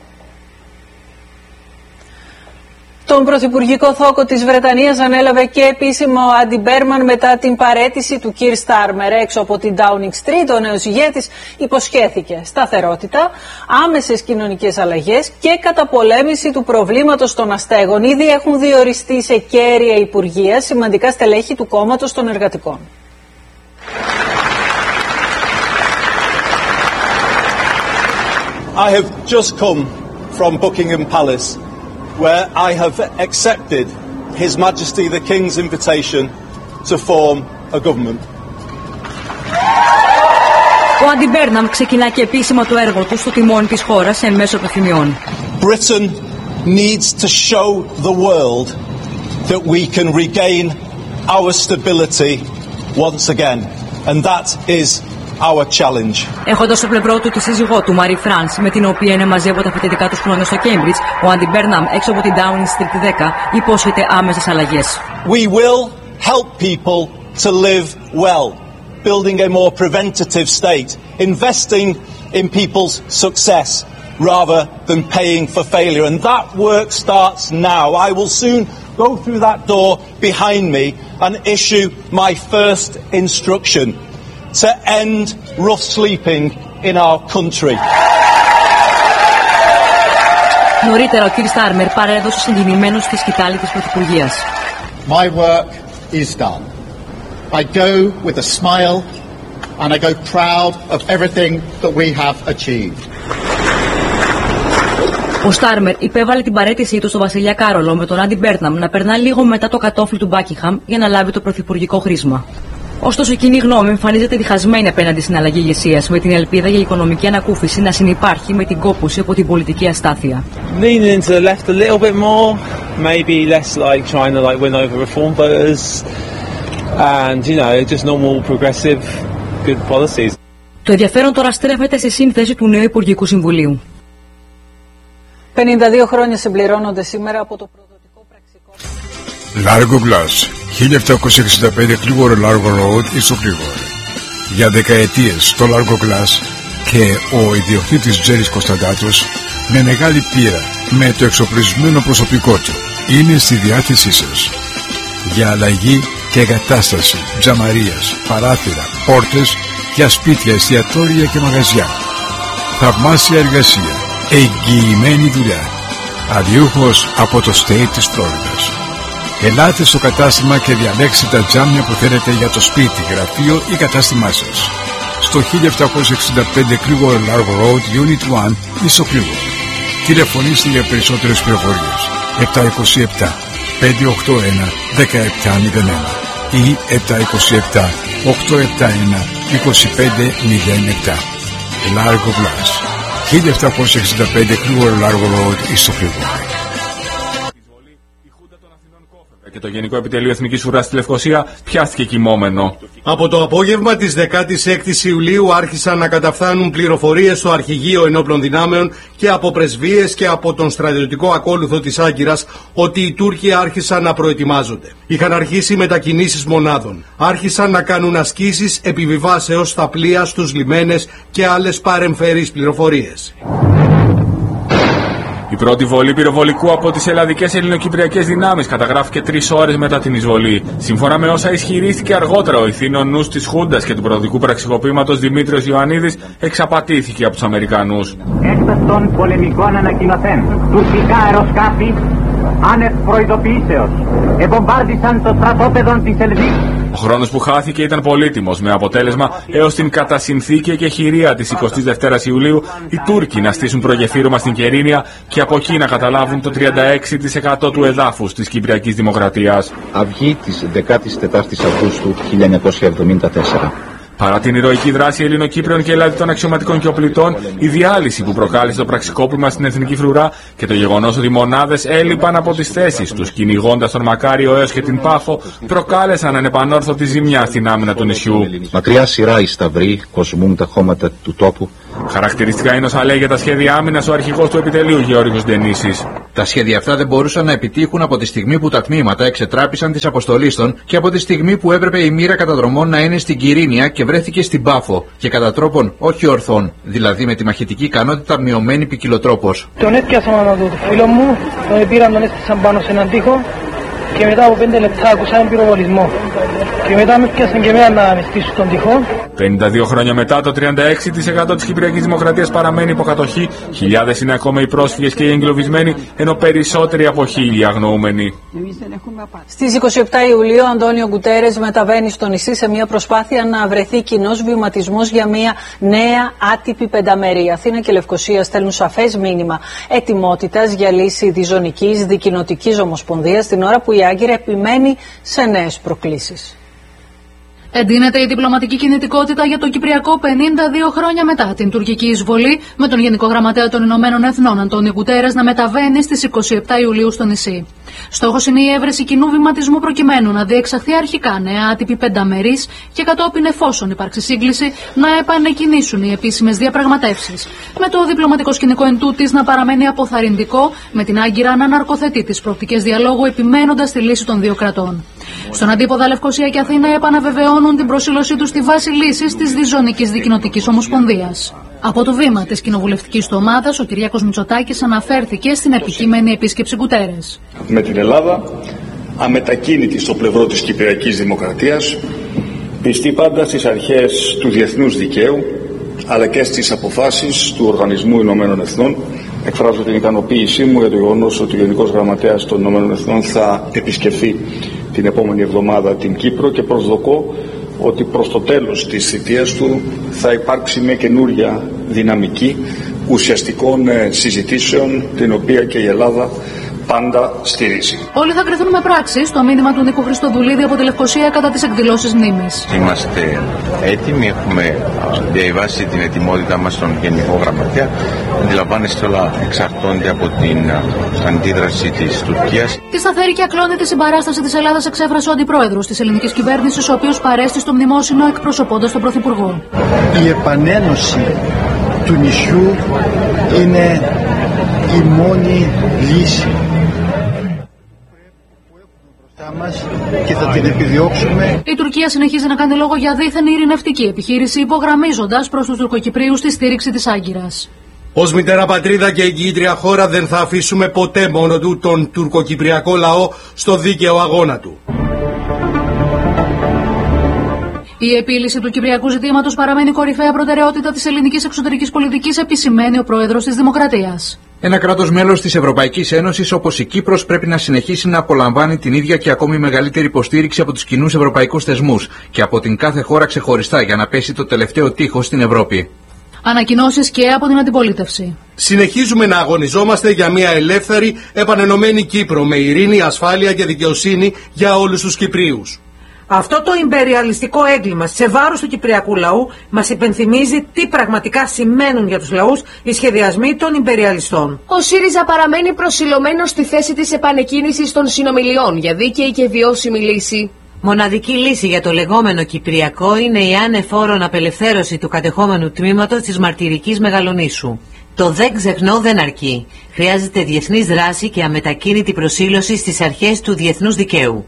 Τον πρωθυπουργικό θόκο της Βρετανίας ανέλαβε και επίσημο ο Άντι Μπέρμαν μετά την παραίτηση του Κιρ Στάρμερ έξω από την Downing Street. Ο νέος ηγέτης υποσχέθηκε σταθερότητα, άμεσες κοινωνικές αλλαγές και καταπολέμηση του προβλήματος των αστέγων. Ήδη έχουν διοριστεί σε κέρια υπουργεία σημαντικά στελέχη του κόμματος των εργατικών. I have just come from Buckingham Palace, where I have accepted His Majesty the King's invitation to form a government. Ο Άντι Μπέρναμ ξεκινά και επίσημα το έργο του στο τιμόνι της χώρας εν μέσω επιθυμιών. Britain needs to show the world that we can regain our stability once again, and that is our challenge. Έχοντας στο πλευρό του τη σύζυγό του, Μαρή Φρανς, με την οποία είναι μαζί από τα φοιτητικά του χρόνια στο Cambridge, ο Άντι Μπέρναμ έξω από την Downing Street δέκα υπόσχεται άμεσες αλλαγές. We will help people to live well, building a more preventative state, investing in people's success rather than paying for failure. And that work starts now. I will soon go through that door behind me and issue my first instruction to end rough sleeping in our country. Νωρίτερα ο κ. Στάρμερ παρέδωσε συγκινημένος στη σκητάλη της Πρωθυπουργίας. My work is done. I go with a smile and I go proud of everything that we have achieved. Ο Στάρμερ υπέβαλε την παραίτησή του στο βασιλιά Κάρολο με τον Άντι Μπέρναμ να περνά λίγο μετά το κατόφλι του Μπάκιγχαμ για να λάβει το πρωθυπουργικό χρήσμα. Ωστόσο, η κοινή γνώμη εμφανίζεται διχασμένη απέναντι στην αλλαγή ηγεσίας, με την ελπίδα για οικονομική ανακούφιση να συνυπάρχει με την κόπωση από την πολιτική αστάθεια. Leaning into the left a little bit more, maybe less like trying to like win over reform voters, and you know just normal progressive good policies. Το ενδιαφέρον τώρα στρέφεται στη σύνθεση του νέου Υπουργικού Συμβουλίου. πενήντα δύο χρόνια συμπληρώνονται σήμερα από το προδοτικό πραξικό. Largo Glass, χίλια επτακόσια εξήντα πέντε Clearwater Largo Road, στο Clearwater. Για δεκαετίες το Largo Glass και ο ιδιοκτήτης Τζέρις Κωνσταντάτος με μεγάλη πείρα, με το εξοπλισμένο προσωπικό του είναι στη διάθεσή σας. Για αλλαγή και εγκατάσταση τζαμαρίας, παράθυρα, πόρτες για σπίτια, εστιατόρια και μαγαζιά. Θαυμάσια εργασία, εγγυημένη δουλειά. Αδιούχος από το state της Φλόριδας. Ελάτε στο κατάστημα και διαλέξτε τα τζάμια που θέλετε για το σπίτι, γραφείο ή κατάστημά σας. Στο χίλια επτακόσια εξήντα πέντε Clearwater Largo Road, Unit ένα, Ισοκλήβο. Τηλεφωνήστε για περισσότερες πληροφορίες επτά δύο επτά πέντε οκτώ ένα ένα επτά μηδέν ένα ή επτά δύο επτά οκτώ επτά ένα δύο πέντε μηδέν επτά. Largo Glass, χίλια επτακόσια εξήντα πέντε Clearwater Largo Road, Ισοκλήβο. Και το Γενικό Επιτελείο Εθνικής Ουράς στη Λευκοσία πιάστηκε κοιμόμενο. Από το απόγευμα της δεκάτης έκτης Ιουλίου άρχισαν να καταφθάνουν πληροφορίες στο Αρχηγείο Ενόπλων Δυνάμεων και από πρεσβείες και από τον στρατιωτικό ακόλουθο της Άγκυρας ότι οι Τούρκοι άρχισαν να προετοιμάζονται. Είχαν αρχίσει μετακινήσεις μονάδων. Άρχισαν να κάνουν ασκήσεις επιβιβάσεως στα πλοία, στους λιμένες και άλλες παρεμφερείς πληροφορίες. Η πρώτη βολή πυροβολικού από τις ελλαδικές ελληνοκυπριακές δυνάμεις καταγράφηκε τρεις ώρες μετά την εισβολή. Σύμφωνα με όσα ισχυρίστηκε αργότερα ο ηθήνων νους της Χούντας και του προοδικού πραξικοπήματος Δημήτριος Ιωαννίδης, εξαπατήθηκε από τους Αμερικανούς. Έκτος των πολεμικών ανακοινωθέν. Τουρκικά αεροσκάφη άνευ προειδοποιήσεως εμπομβάρδισαν το στρατόπεδο της Ελβής. Ο χρόνος που χάθηκε ήταν πολύτιμος, με αποτέλεσμα έως την κατασυνθήκη και χειρία της εικοστής δεύτερης Ιουλίου οι Τούρκοι να στήσουν προγεφύρωμα στην Κερίνια και από εκεί να καταλάβουν το τριάντα έξι τοις εκατό του εδάφους της Κυπριακής Δημοκρατίας. Αυγή της δεκάτης τετάρτης Αυγούστου χίλια εννιακόσια εβδομήντα τέσσερα. Παρά την ηρωική δράση Ελληνοκύπριων και ελλαδιτών αξιωματικών και οπλιτών, η διάλυση που προκάλεσε το πραξικόπημα στην Εθνική Φρουρά και το γεγονός ότι οι μονάδες έλειπαν από τις θέσεις τους, κυνηγώντας τον Μακάριο έως και την Πάφο, προκάλεσαν ανεπανόρθωτη ζημιά στην άμυνα του νησιού. Μακριά σειρά οι σταυροί κοσμούν τα χώματα του τόπου. Χαρακτηριστικά είναι όσα λέει για τα σχέδια άμυνας ο αρχηγός του επιτελείου Γεώργιος Ντενίσης. Τα σχέδια αυτά δεν μπορούσαν να επιτύχουν από τη στιγμή που τα τμήματα εξετράπησαν της αποστολής των και από τη στιγμή που έπρεπε η μοίρα καταδρομών να είναι στην Κυρίνια και βρέθηκε στην Πάφο και κατά τρόπον όχι ορθών, δηλαδή με τη μαχητική ικανότητα μειωμένη ποικιλοτρόπως. Τον έπιασα μόνο του φίλο μου, τον πήραν, τον έστησαν πάνω σε έναν τοίχο και μετά από πέντε λεπτά άκουσα έναν πυροβολισμό. Και μετά με πιάσαν και εμένα να με στήσουν τον τοίχο. πενήντα δύο χρόνια μετά, το τριάντα έξι τοις εκατό της Κυπριακής Δημοκρατίας παραμένει υποκατοχή, χιλιάδες είναι ακόμα οι πρόσφυγες και οι εγκλωβισμένοι, ενώ περισσότεροι από χίλια αγνοούμενοι. Στις είκοσι επτά Ιουλίου, ο Αντώνιο Γκουτέρες μεταβαίνει στο νησί σε μια προσπάθεια να βρεθεί κοινός βηματισμός για μια νέα άτυπη πενταμερή. Αθήνα και Λευκοσία στέλνουν σαφές μήνυμα ετοιμότητας για λύση διζωνικής δικοινοτικής ομοσπονδίας, την ώρα που η Άγκυρα επιμένει σε νέες προκλήσεις. Εντείνεται η διπλωματική κινητικότητα για το Κυπριακό πενήντα δύο χρόνια μετά την τουρκική εισβολή, με τον Γενικό Γραμματέα των Ηνωμένων Εθνών Αντώνιο Γκουτέρες να μεταβαίνει στις είκοσι επτά Ιουλίου στο νησί. Στόχος είναι η έβρεση κοινού βηματισμού προκειμένου να διεξαχθεί αρχικά νέα άτυπη πενταμερής και κατόπιν, εφόσον υπάρξει σύγκληση, να επανεκκινήσουν οι επίσημες διαπραγματεύσεις. Με το διπλωματικό σκηνικό εν τούτης να παραμένει αποθαρρυντικό, με την Άγκυρα να αναρκοθετεί τις προοπτικές διαλόγου επιμένοντας τη λύση των δύο κρατών. Στον αντίποδα, Λευκοσία και Αθήνα επαναβεβαιώνουν την προσήλωσή τους στη βάση λύσης της διζωνικής δικοινοτικής ομοσπονδίας. Από το βήμα της κοινοβουλευτικής του ομάδας, ο Κυριάκος Μητσοτάκης αναφέρθηκε στην επικείμενη επίσκεψη Γκουτέρες. Με την Ελλάδα, αμετακίνητη στο πλευρό της Κυπριακής Δημοκρατίας, πιστή πάντα στις αρχές του διεθνούς δικαίου, αλλά και στις αποφάσεις του Οργανισμού Ηνωμένων Εθνών, εκφράζω την ικανοποίησή μου για το γεγονός ότι ο Γενικός Γραμματέας των Ηνωμένων Εθνών θα επισκεφθεί την επόμενη εβδομάδα την Κύπρο και προσδοκώ ότι προς το τέλος της θητείας του θα υπάρξει μια καινούρια δυναμική ουσιαστικών συζητήσεων, την οποία και η Ελλάδα πάντα στηρίζει. Όλοι θα κρυθούν με πράξεις στο μήνυμα του Νίκου Χριστοδουλίδη από τη Λευκοσία κατά τις εκδηλώσεις μνήμης. Είμαστε έτοιμοι, έχουμε διαβάσει την ετοιμότητά μας στον Γενικό Γραμματέα. Αντιλαμβάνεστε, όλα εξαρτώνται από την αντίδραση της Τουρκίας. Τη σταθερή και ακλόνητη συμπαράσταση της Ελλάδας εξέφρασε ο αντιπρόεδρος της ελληνικής κυβέρνησης, ο οποίος παρέστη στο μνημόσυνο εκπροσωπώντας τον Πρωθυπουργό. Η επανένωση του νησιού είναι η μόνη λύση και θα την επιδιώξουμε. Η Τουρκία συνεχίζει να κάνει λόγο για δίθεν ειρηνευτική επιχείρηση, υπογραμμίζοντας προς τους Τουρκοκυπρίους τη στήριξη της Άγκυρας. Ως μητέρα πατρίδα και εγγυήτρια χώρα δεν θα αφήσουμε ποτέ μόνο του τον τουρκοκυπριακό λαό στο δίκαιο αγώνα του. Η επίλυση του κυπριακού ζητήματος παραμένει κορυφαία προτεραιότητα της ελληνικής εξωτερικής πολιτικής, επισημαίνει ο πρόεδρος της Δημοκρατίας. Ένα κράτος μέλος της Ευρωπαϊκής Ένωσης όπως η Κύπρος πρέπει να συνεχίσει να απολαμβάνει την ίδια και ακόμη μεγαλύτερη υποστήριξη από τους κοινούς ευρωπαϊκούς θεσμούς και από την κάθε χώρα ξεχωριστά για να πέσει το τελευταίο τείχος στην Ευρώπη. Ανακοινώσεις και από την αντιπολίτευση. Συνεχίζουμε να αγωνιζόμαστε για μια ελεύθερη, επανενωμένη Κύπρο με ειρήνη, ασφάλεια και δικαιοσύνη για όλους τους Κυπρίους. Αυτό το ιμπεριαλιστικό έγκλημα σε βάρος του κυπριακού λαού μας υπενθυμίζει τι πραγματικά σημαίνουν για τους λαούς οι σχεδιασμοί των ιμπεριαλιστών. Ο ΣΥΡΙΖΑ παραμένει προσιλωμένος στη θέση της επανεκκίνησης των συνομιλιών για δίκαιη και βιώσιμη λύση. Μοναδική λύση για το λεγόμενο Κυπριακό είναι η ανεφόρον απελευθέρωση του κατεχόμενου τμήματος της μαρτυρικής Μεγαλονήσου. Το δεν ξεχνώ δεν αρκεί. Χρειάζεται διεθνής δράση και αμετακίνητη προσήλωση στις αρχές του διεθνούς δικαίου.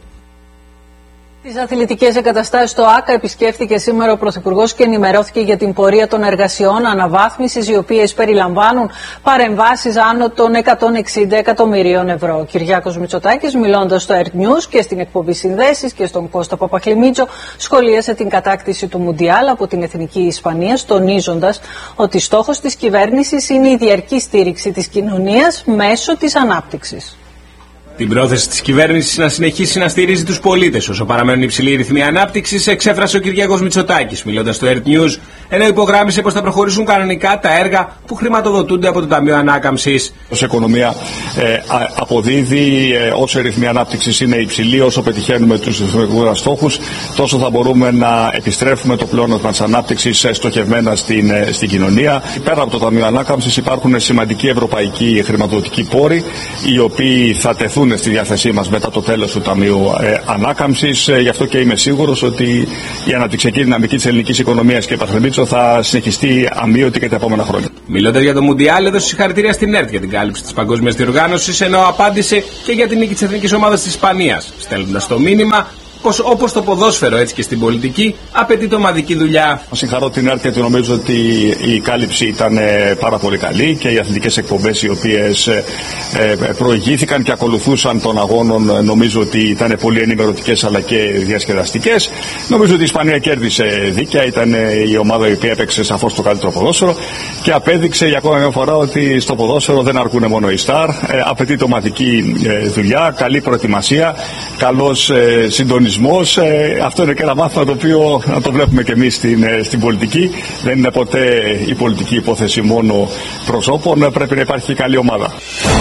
Τις αθλητικές εγκαταστάσεις στο ΆΚΑ επισκέφθηκε σήμερα ο Πρωθυπουργός και ενημερώθηκε για την πορεία των εργασιών αναβάθμισης, οι οποίες περιλαμβάνουν παρεμβάσεις άνω των εκατόν εξήντα εκατομμυρίων ευρώ. Ο Κυριάκος Μητσοτάκης, μιλώντας στο Air News και στην εκπομπή Συνδέσεις και στον Κώστα Παπαχλημίτσο, σχολίασε την κατάκτηση του Μουντιάλ από την Εθνική Ισπανία, τονίζοντας ότι στόχος της κυβέρνησης είναι η διαρκή στήριξη της κοινωνίας μέσω της ανάπτυξης. Την πρόθεση της κυβέρνησης να συνεχίσει να στηρίζει τους πολίτες όσο παραμένουν υψηλοί ρυθμοί ανάπτυξης εξέφρασε ο Κυριάκος Μητσοτάκης, μιλώντας στο Air News, ενώ υπογράμμισε πως θα προχωρήσουν κανονικά τα έργα που χρηματοδοτούνται από το Ταμείο Ανάκαμψης. Ως οικονομία ε, αποδίδει ε, όσο οι ρυθμοί ανάπτυξης είναι υψηλοί, όσο πετυχαίνουμε τους δημοσιονομικούς στόχους, τόσο θα μπορούμε να επιστρέφουμε το πλεόνασμα της ανάπτυξης στοχευμένα στην, ε, στην κοινωνία. Πέρα από το Ταμείο Ανάκαμψης υπάρχουν σημαντικοί ευρωπαϊκοί χρηματοδοτικοί πόροι, οι οποίοι θα τεθούν στη διάθεσή μας μετά το τέλος του Ταμείου ε, Ανάκαμψης. Ε, γι' αυτό και είμαι σίγουρος ότι η αναπτυξιακή δυναμική της ελληνικής οικονομίας και Παπαχλημίτσο θα συνεχιστεί αμείωτη και τα επόμενα χρόνια. Μιλώντας για το Μουντιάλ, έδωσε συγχαρητήρια στην ΕΡΤ για την κάλυψη της παγκόσμιας διοργάνωσης, ενώ απάντησε και για την νίκη της εθνικής ομάδας της Ισπανίας, στέλνοντας το μήνυμα πως όπως το ποδόσφαιρο έτσι και στην πολιτική απαιτεί το ομαδική δουλειά. Συγχαρώ την ΕΡΤ γιατί νομίζω ότι η κάλυψη ήταν πάρα πολύ καλή και οι αθλητικές εκπομπές οι οποίες προηγήθηκαν και ακολουθούσαν των αγώνων νομίζω ότι ήταν πολύ ενημερωτικές αλλά και διασκεδαστικές. Νομίζω ότι η Ισπανία κέρδισε δίκαια, ήταν η ομάδα η οποία έπαιξε σαφώς το καλύτερο ποδόσφαιρο και απέδειξε για ακόμα μια φορά ότι στο ποδόσφαιρο δεν αρκούν μόνο οι στάρ, απαιτεί το ομαδική δουλειά, καλή προετοιμασία, καλός συντονισμός. Ε, αυτό είναι και ένα μάθημα το οποίο να το βλέπουμε και εμείς στην, στην πολιτική. Δεν είναι ποτέ η πολιτική υπόθεση μόνο προσώπων, πρέπει να υπάρχει καλή ομάδα.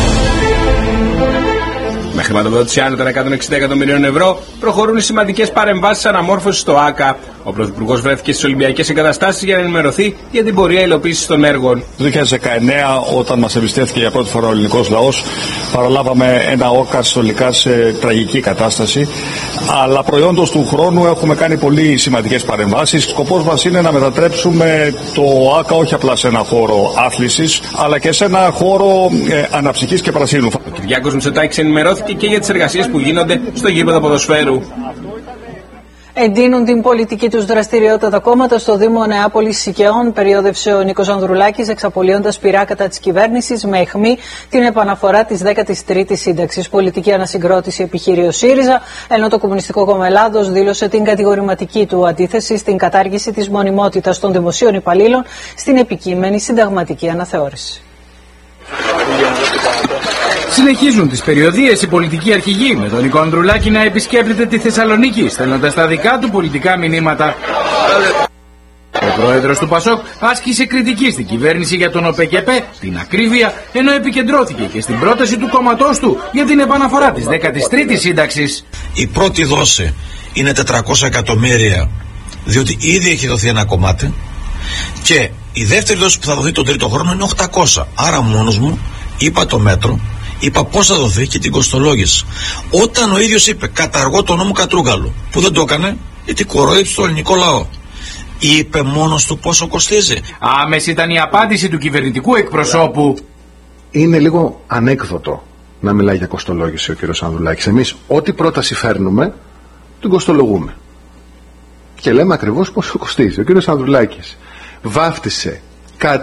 Με χρηματοδότηση άνω των εκατόν εξήντα εκατομμυρίων ευρώ προχωρούν οι σημαντικές παρεμβάσεις αναμόρφωσης στο ΆΚΑ. Ο Πρωθυπουργός βρέθηκε στις Ολυμπιακές εγκαταστάσεις για να ενημερωθεί για την πορεία υλοποίησης των έργων. Το δύο χιλιάδες δεκαεννέα, όταν μας εμπιστεύτηκε για πρώτη φορά ο ελληνικός λαός, παραλάβαμε ένα ΟΚΑ συνολικά σε τραγική κατάσταση. Αλλά προϊόντος του χρόνου έχουμε κάνει πολύ σημαντικές παρεμβάσεις. Σκοπός μας είναι να μετατρέψουμε το ΆΚΑ όχι απλά σε ένα χώρο άθλησης, αλλά και σε ένα χώρο ε, αναψυχής και πρασίνου. Ο Κυριάκος Μητσοτάκης ενημερώθηκε και για τις εργασίες που γίνονται στο γήπεδο ποδοσφαίρου. Εντείνουν την πολιτική τους δραστηριότητα τα κόμματα. Στο Δήμο Νεάπολης Σικαιών περιόδευσε ο Νίκος Ανδρουλάκης εξαπολύοντας πειρά κατά της κυβέρνησης με αιχμή την επαναφορά της δέκατης τρίτης σύνταξης. Πολιτική ανασυγκρότηση επιχείρει ο ΣΥΡΙΖΑ, ενώ το Κομμουνιστικό Κόμμα Ελλάδος δήλωσε την κατηγορηματική του αντίθεση στην κατάργηση της μονιμότητας των δημοσίων υπαλλήλων στην επικείμενη συνταγματική αναθεώρηση. Συνεχίζουν τις περιοδίες οι πολιτικοί αρχηγοί, με τον Νίκο Ανδρουλάκη να επισκέπτεται τη Θεσσαλονίκη, στέλνοντας τα δικά του πολιτικά μηνύματα. Ο πρόεδρος του ΠΑΣΟΚ άσκησε κριτική στην κυβέρνηση για τον ΟΠΕΚΕΠΕ, την ακρίβεια, ενώ επικεντρώθηκε και στην πρόταση του κόμματός του για την επαναφορά της δέκατης τρίτης σύνταξης. Η πρώτη δόση είναι τετρακόσια εκατομμύρια, διότι ήδη έχει δοθεί ένα κομμάτι, και η δεύτερη δόση που θα δοθεί τον τρίτο χρόνο είναι οκτακόσια. Άρα μόνος μου είπα το μέτρο, είπα πώς θα δοθεί και την κοστολόγηση. Όταν ο ίδιος είπε καταργώ τον νόμο Κατρούγκαλου, που δεν το έκανε γιατί κορόιδεψε το ελληνικό λαό, είπε μόνος του πόσο κοστίζει. Άμεση ήταν η απάντηση του κυβερνητικού εκπροσώπου. Είναι λίγο ανέκδοτο να μιλάει για κοστολόγηση ο κ. Ανδρουλάκης. Εμείς ό,τι πρόταση φέρνουμε την κοστολογούμε και λέμε ακριβώς πόσο κοστίζει. Ο κ. Ανδρουλάκης βάφτισε κάτι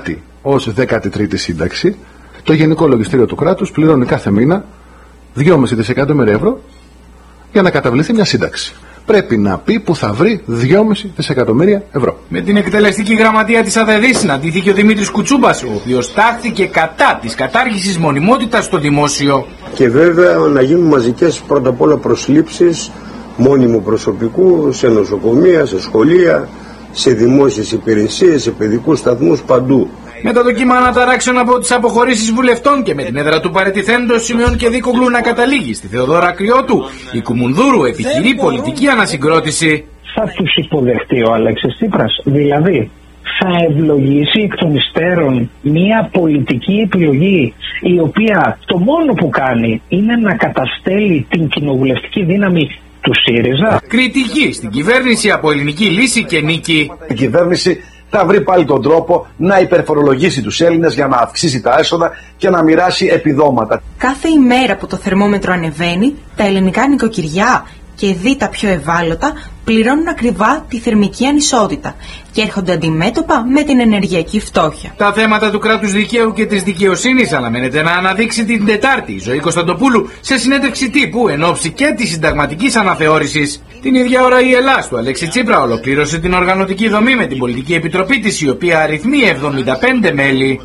ως δέκατη τρίτη σύνταξη, το Γενικό Λογιστήριο του κράτους πληρώνει κάθε μήνα δυόμισι δισεκατομμύρια ευρώ για να καταβληθεί μια σύνταξη. Πρέπει να πει που θα βρει δυόμισι δισεκατομμύρια ευρώ. Με την εκτελεστική γραμματεία της ΑΔΕΔΗ συναντήθηκε ο Δημήτρης Κουτσούμπας, ο οποίος τάχθηκε κατά της κατάργησης μονιμότητας στο δημόσιο. Και βέβαια να γίνουν μαζικές πρώτα απ' όλα προσλήψεις μόνιμου προσωπικού σε νοσοκομεία, σε σχολεία, σε δημόσιες υπηρεσίες, σε παιδικούς σταθμούς, παντού. Με το κύμα αναταράξεων από τις αποχωρήσεις βουλευτών και με την έδρα του παραιτηθέντος Σιμεών και Δίκογλου να καταλήγει στη Θεοδόρα Κρυώτου, η Κουμουνδούρου επιχειρεί πολιτική ανασυγκρότηση. Θα τους υποδεχτεί ο Αλέξης Τσίπρας, δηλαδή θα ευλογήσει εκ των υστέρων μια πολιτική επιλογή η οποία το μόνο που κάνει είναι να καταστέλει την κοινοβουλευτική δύναμη του ΣΥΡΙΖΑ. Κριτική στην κυβέρνηση από Ελληνική Λύση και Νίκη. Η κυβέρνηση θα βρει πάλι τον τρόπο να υπερφορολογήσει τους Έλληνες για να αυξήσει τα έσοδα και να μοιράσει επιδόματα. Κάθε ημέρα που το θερμόμετρο ανεβαίνει, τα ελληνικά νοικοκυριά και δι τα πιο ευάλωτα πληρώνουν ακριβά τη θερμική ανισότητα και έρχονται αντιμέτωπα με την ενεργειακή φτώχεια. Τα θέματα του κράτους δικαίου και της δικαιοσύνης αναμένεται να αναδείξει την Τετάρτη η Ζωή Κωνσταντοπούλου σε συνέντευξη τύπου εν ώψη και της συνταγματικής αναθεώρησης. Την ίδια ώρα η Ελλάς του Αλέξη Τσίπρα ολοκλήρωσε την οργανωτική δομή με την πολιτική επιτροπή της, η οποία αριθμεί εβδομήντα πέντε μέλη.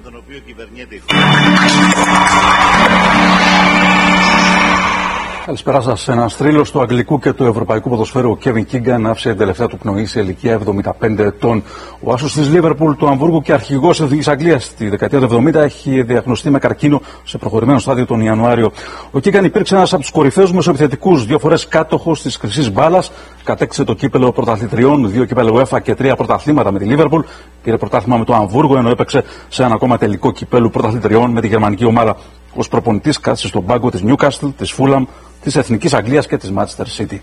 Καλησπέρα σας. Ένας θρύλος του αγγλικού και του ευρωπαϊκού ποδοσφαίρου, ο Κέβιν Κίγκαν, άφησε την τελευταία του πνοή σε ηλικία εβδομήντα πέντε ετών. Ο άσος της Λίβερπουλ, του Αμβούργου και αρχηγός της Εθνικής Αγγλίας στη δεκαετία του εβδομήντα έχει διαγνωστεί με καρκίνο σε προχωρημένο στάδιο τον Ιανουάριο. Ο Κίγκαν υπήρξε ένας από τους κορυφαίους μεσοεπιθετικούς, δύο φορές κάτοχος της χρυσής μπάλας, κατέκτησε το κύπελο πρωταθλητριών, δύο κύπελα UEFA και τρία πρωταθλήματα με τη Λίβερπουλ, πήρε πρωτάθλημα με το Αμβούργο, ενώ έπαιξε σε ένα ακόμα τελικό κύπελο πρωταθλητριών με τη γερμανική ομάδα. Ως προπονητής κάθισε στον πάγκο της Newcastle, της Fulham, της Εθνικής Αγγλίας και της Manchester City.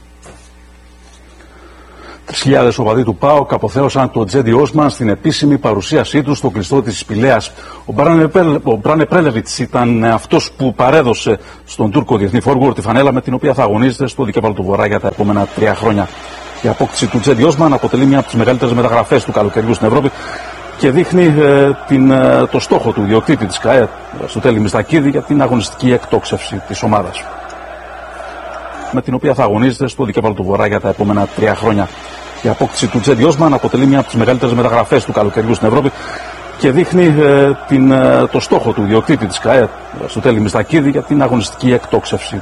Τρεις χιλιάδες οπαδοί του ΠΑΟΚ αποθέωσαν τον Τζέντι Όσμαν στην επίσημη παρουσίασή του στο κλειστό της Πηλαίας. Ο Μπράνε Πρέλεβιτς ήταν αυτός που παρέδωσε στον Τούρκο διεθνή forward τη φανέλα με την οποία θα αγωνίζεται στο δικέφαλο του Βορρά για τα επόμενα τρία χρόνια. Η απόκτηση του Τζέντι Όσμαν αποτελεί μια από τις μεγαλύτερες μεταγραφές του καλοκαιριού στην Ευρώπη και δείχνει ε, την, ε, το στόχο του ιδιοκτήτη της ΚΑΕ, στο Τέλη Μιστακίδη, για την αγωνιστική εκτόξευση της ομάδας, με την οποία θα αγωνίζεται στο δικέφαλο του Βορρά για τα επόμενα τρία χρόνια. Η απόκτηση του Τζέντι Όσμαν αποτελεί μια από τις μεγαλύτερες μεταγραφές του καλοκαιριού στην Ευρώπη και δείχνει ε, την, ε, το στόχο του ιδιοκτήτη της ΚΑΕ, στο Τέλη Μιστακίδη, για την αγωνιστική εκτόξευση